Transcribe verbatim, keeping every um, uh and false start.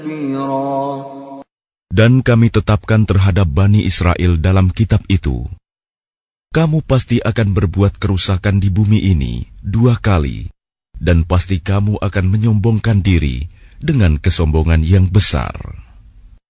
Dan kami tetapkan terhadap Bani Israel dalam kitab itu, kamu pasti akan berbuat kerusakan di bumi ini dua kali, dan pasti kamu akan menyombongkan diri dengan kesombongan yang besar.